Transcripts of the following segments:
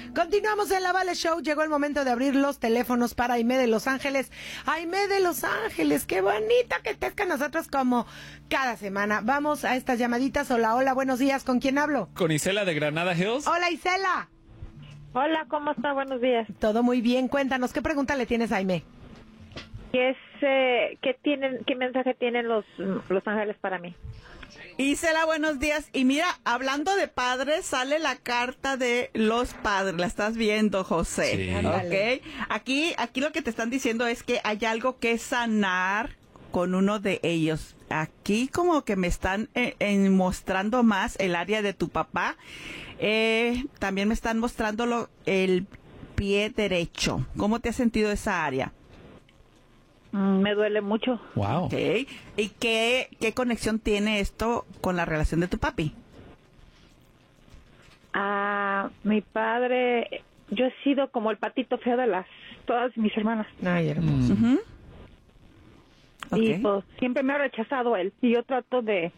Continuamos en la Vale Show. Llegó el momento de abrir los teléfonos para Aimé de Los Ángeles. Aimé de Los Ángeles, qué bonita que estés con nosotros como cada semana. Vamos a estas llamaditas. Hola, hola, buenos días. ¿Con quién hablo? Con Isela de Granada Hills. Hola, Isela. Hola, ¿cómo está? Buenos días. Todo muy bien. Cuéntanos, ¿qué pregunta le tienes a Aimé? ¿Qué mensaje tienen los ángeles para mí? Isela, buenos días. Y mira, hablando de padres, sale la carta de los padres. La estás viendo, José. Sí. ¿Ok? Aquí lo que te están diciendo es que hay algo que sanar con uno de ellos. Aquí como que me están mostrando más el área de tu papá. También me están mostrando el pie derecho. ¿Cómo te has sentido esa área? Me duele mucho. Wow. Okay. ¿Y qué conexión tiene esto con la relación de tu papi? Mi padre, yo he sido como el patito feo de todas mis hermanas. Ay, hermoso. Uh-huh. Y Okay. pues siempre me ha rechazado él. Y yo trato de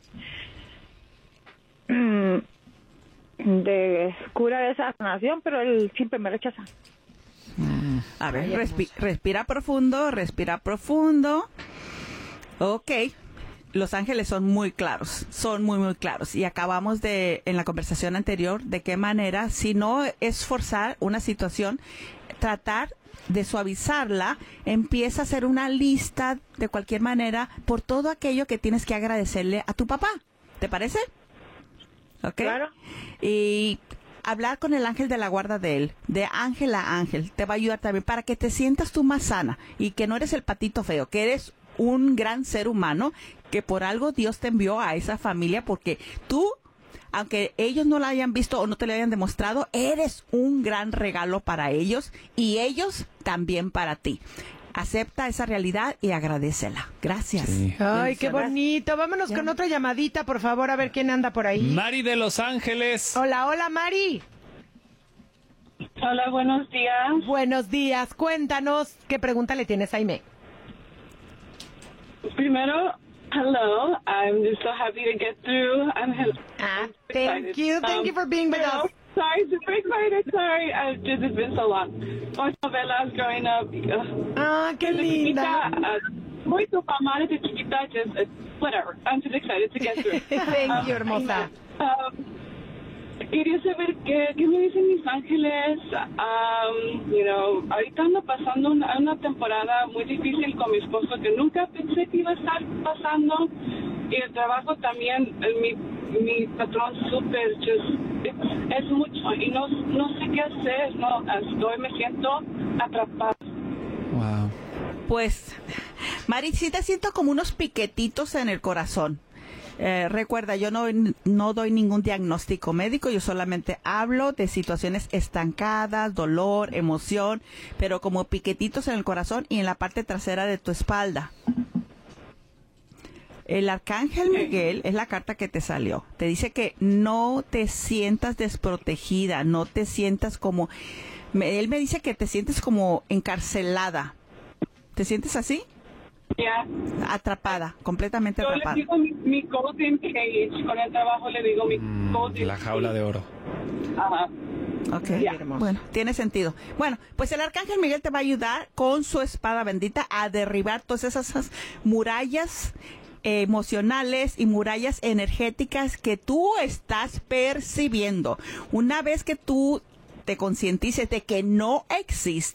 curar esa sanación, pero él siempre me rechaza. A ver, Ay, respira profundo. Ok. Los ángeles son muy claros, muy claros. Y acabamos en la conversación anterior, de qué manera, si no es forzar una situación, tratar de suavizarla, empieza a hacer una lista de cualquier manera por todo aquello que tienes que agradecerle a tu papá. ¿Te parece? ¿Ok? Claro. Y hablar con el ángel de la guarda de él, de ángel a ángel, te va a ayudar también para que te sientas tú más sana y que no eres el patito feo, que eres un gran ser humano, que por algo Dios te envió a esa familia, porque tú, aunque ellos no la hayan visto o no te lo hayan demostrado, eres un gran regalo para ellos y ellos también para ti. Acepta esa realidad y agradécela. Gracias. Sí. Ay, qué bonito. Vámonos con otra llamadita, por favor, a ver quién anda por ahí. Mari de Los Ángeles. Hola, hola, Mari. Hola, buenos días. Buenos días. Cuéntanos, ¿qué pregunta le tienes a Aimé? Primero, hello. I'm just so happy to get through. I'm Thank you. Thank you for being with us. Sorry, super excited. Sorry, it's been so long. Muchas novelas growing up. Ah, qué linda. Muy tu mamá desde chiquita, just whatever. I'm just excited to get through. Thank you, hermosa. Quería saber qué me dicen mis ángeles. Ahorita ando pasando una temporada muy difícil con mi esposo que nunca pensé que iba a estar pasando. Y el trabajo también, mi patrón súper, es mucho y no sé qué hacer, me siento atrapada. Wow. Pues, Mari, sí te siento como unos piquetitos en el corazón. Recuerda, yo no doy ningún diagnóstico médico, yo solamente hablo de situaciones estancadas, dolor, emoción, pero como piquetitos en el corazón y en la parte trasera de tu espalda. El arcángel Miguel es la carta que te salió. Te dice que no te sientas desprotegida, no te sientas como... Él me dice que te sientes como encarcelada. ¿Te sientes así? Ya. Atrapada, completamente atrapada. Yo le digo mi golden cage, con el trabajo le digo mi golden La jaula de oro. Ajá. Okay. Bueno, tiene sentido. Bueno, pues el arcángel Miguel te va a ayudar con su espada bendita a derribar todas esas murallas emocionales y murallas energéticas que tú estás percibiendo. Una vez que tú te concientices de que no existen